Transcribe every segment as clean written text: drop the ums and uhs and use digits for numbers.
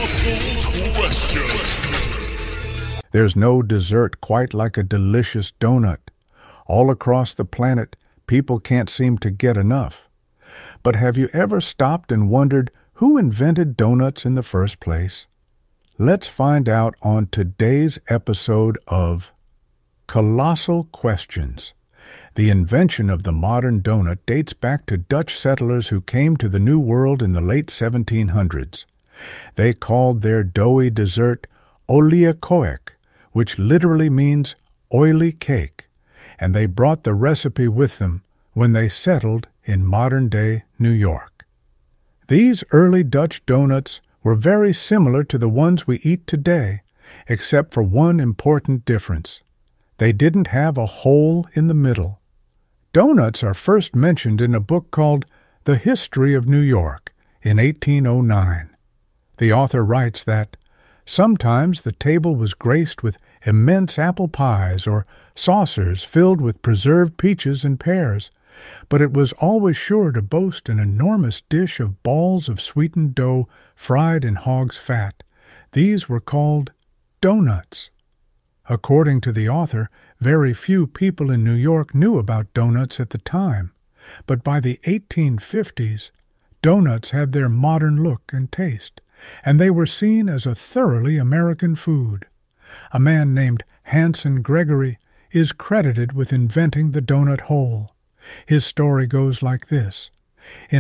There's no dessert quite like a delicious donut. All across the planet, people can't seem to get enough. But have you ever stopped and wondered who invented donuts in the first place? Let's find out on today's episode of Colossal Questions. The invention of the modern donut dates back to Dutch settlers who came to the New World in the late 1700s. They called their doughy dessert oliekoek, which literally means oily cake, and they brought the recipe with them when they settled in modern-day New York. These early Dutch donuts were very similar to the ones we eat today, except for one important difference. They didn't have a hole in the middle. Donuts are first mentioned in a book called The History of New York in 1809. The author writes that sometimes the table was graced with immense apple pies or saucers filled with preserved peaches and pears, but it was always sure to boast an enormous dish of balls of sweetened dough fried in hog's fat. These were called doughnuts. According to the author, very few people in New York knew about doughnuts at the time, but by the 1850s, doughnuts had their modern look and taste, and they were seen as a thoroughly American food. A man named Hanson Gregory is credited with inventing the donut hole. His story goes like this. In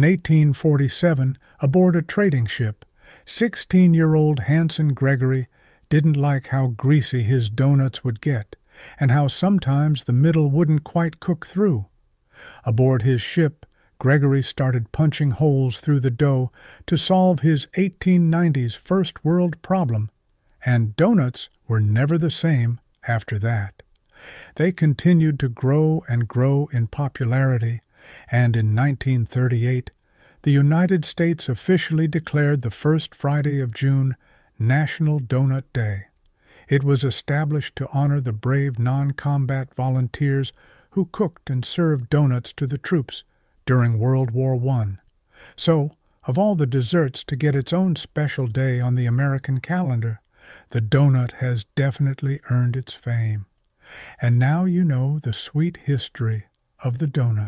1847, aboard a trading ship, 16-year-old Hanson Gregory didn't like how greasy his doughnuts would get, and how sometimes the middle wouldn't quite cook through. Aboard his ship, Gregory started punching holes through the dough to solve his 1890s first world problem, and doughnuts were never the same after that. They continued to grow and grow in popularity, and in 1938, the United States officially declared the first Friday of June National Donut Day. It was established to honor the brave non-combat volunteers who cooked and served donuts to the troops during World War I. So, of all the desserts to get its own special day on the American calendar, the donut has definitely earned its fame. And now you know the sweet history of the donut.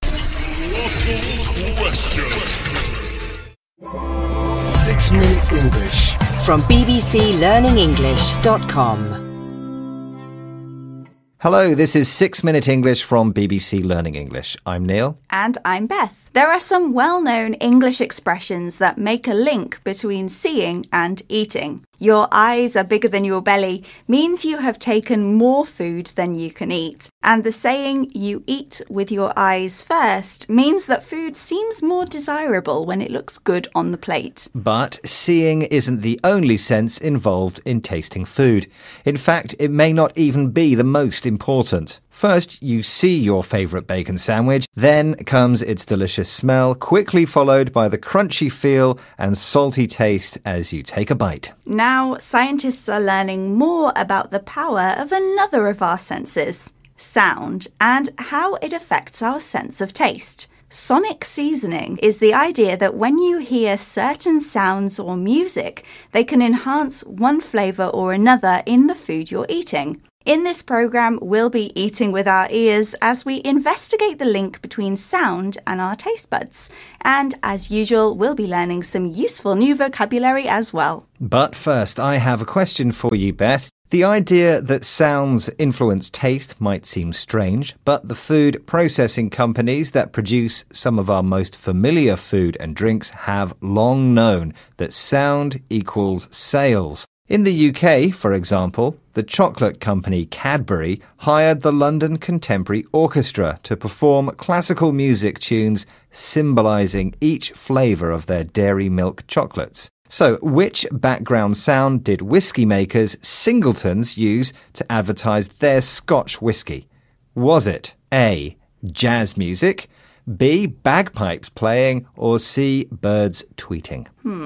6 Minute English from bbclearningenglish.com. Hello, this is 6 Minute English from BBC Learning English. I'm Neil. And I'm Beth. There are some well-known English expressions that make a link between seeing and eating. Your eyes are bigger than your belly means you have taken more food than you can eat. And the saying, you eat with your eyes first, means that food seems more desirable when it looks good on the plate. But seeing isn't the only sense involved in tasting food. In fact, it may not even be the most important. First, you see your favourite bacon sandwich, then comes its delicious smell, quickly followed by the crunchy feel and salty taste as you take a bite. Now, scientists are learning more about the power of another of our senses, sound, and how it affects our sense of taste. Sonic seasoning is the idea that when you hear certain sounds or music, they can enhance one flavour or another in the food you're eating. In this programme, we'll be eating with our ears as we investigate the link between sound and our taste buds. And as usual, we'll be learning some useful new vocabulary as well. But first, I have a question for you, Beth. The idea that sounds influence taste might seem strange, but the food processing companies that produce some of our most familiar food and drinks have long known that sound equals sales. In the UK, for example, the chocolate company Cadbury hired the London Contemporary Orchestra to perform classical music tunes symbolising each flavour of their dairy milk chocolates. So, which background sound did whiskey makers Singletons use to advertise their Scotch whiskey? Was it A, jazz music, B, bagpipes playing, or C, birds tweeting?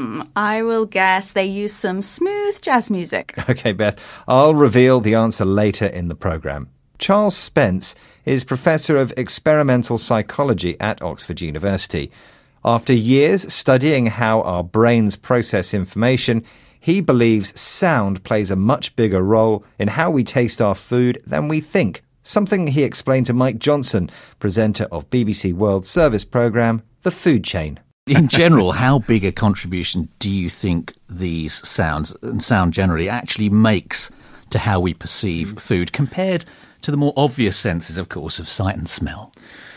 I will guess they use some smooth jazz music. Okay, Beth, I'll reveal the answer later in the programme. Charles Spence is Professor of Experimental Psychology at Oxford University. After years studying how our brains process information, he believes sound plays a much bigger role in how we taste our food than we think. Something he explained to Mike Johnson, presenter of BBC World Service programme The Food Chain. In general, how big a contribution do you think these sounds, and sound generally, actually makes to how we perceive food compared to the more obvious senses, of course, of sight and smell?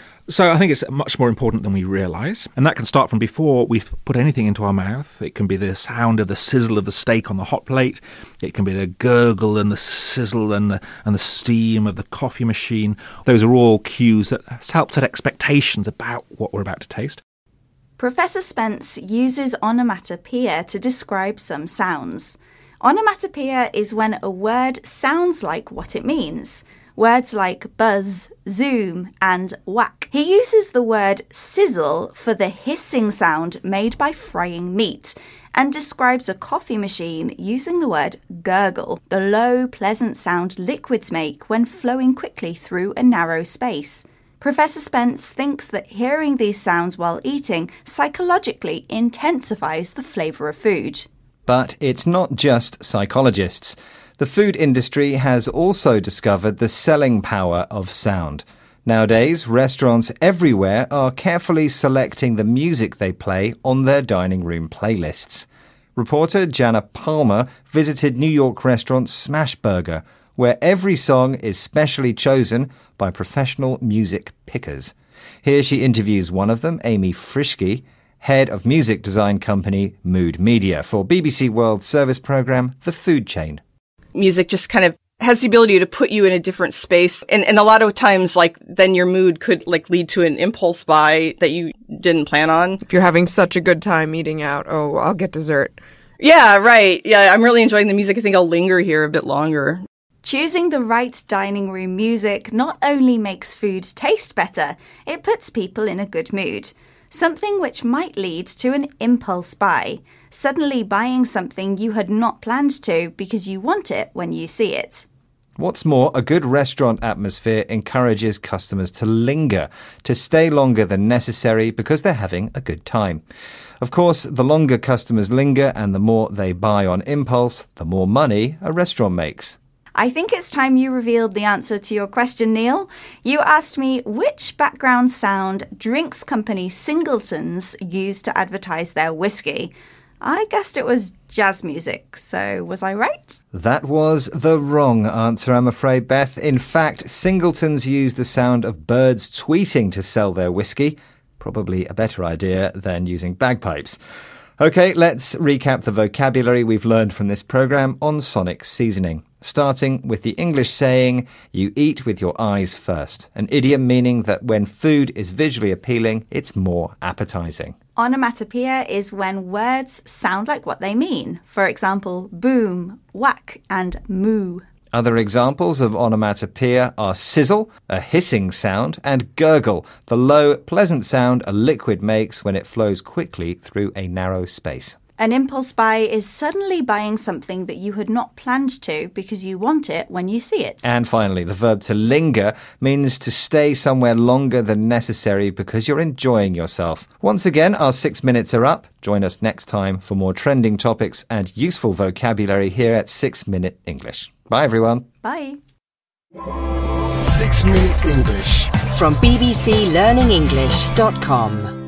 So I think it's much more important than we realise. And that can start from before we've put anything into our mouth. It can be the sound of the sizzle of the steak on the hot plate. It can be the gurgle and the sizzle and the steam of the coffee machine. Those are all cues that help set expectations about what we're about to taste. Professor Spence uses onomatopoeia to describe some sounds. Onomatopoeia is when a word sounds like what it means. Words like buzz, zoom, and whack. He uses the word sizzle for the hissing sound made by frying meat, and describes a coffee machine using the word gurgle, the low, pleasant sound liquids make when flowing quickly through a narrow space. Professor Spence thinks that hearing these sounds while eating psychologically intensifies the flavour of food. But it's not just psychologists. The food industry has also discovered the selling power of sound. Nowadays, restaurants everywhere are carefully selecting the music they play on their dining room playlists. Reporter Jana Palmer visited New York restaurant Smashburger, where every song is specially chosen by professional music pickers. Here she interviews one of them, Amy Frischke, head of music design company Mood Media, for BBC World Service programme The Food Chain. Music just kind of has the ability to put you in a different space. And a lot of times, then your mood could lead to an impulse buy that you didn't plan on. If you're having such a good time eating out, oh, I'll get dessert. Yeah, right. Yeah, I'm really enjoying the music. I think I'll linger here a bit longer. Choosing the right dining room music not only makes food taste better, it puts people in a good mood. Something which might lead to an impulse buy, suddenly buying something you had not planned to because you want it when you see it. What's more, a good restaurant atmosphere encourages customers to linger, to stay longer than necessary because they're having a good time. Of course, the longer customers linger and the more they buy on impulse, the more money a restaurant makes. I think it's time you revealed the answer to your question, Neil. You asked me which background sound drinks company Singleton's used to advertise their whiskey. I guessed it was jazz music, so was I right? That was the wrong answer, I'm afraid, Beth. In fact, Singleton's used the sound of birds tweeting to sell their whiskey. Probably a better idea than using bagpipes. OK, let's recap the vocabulary we've learned from this programme on sonic seasoning. Starting with the English saying, you eat with your eyes first, an idiom meaning that when food is visually appealing, it's more appetising. Onomatopoeia is when words sound like what they mean. For example, boom, whack, and moo. Other examples of onomatopoeia are sizzle, a hissing sound, and gurgle, the low, pleasant sound a liquid makes when it flows quickly through a narrow space. An impulse buy is suddenly buying something that you had not planned to because you want it when you see it. And finally, the verb to linger means to stay somewhere longer than necessary because you're enjoying yourself. Once again, our 6 minutes are up. Join us next time for more trending topics and useful vocabulary here at 6 Minute English. Bye, everyone. Bye. 6 Minute English from bbclearningenglish.com.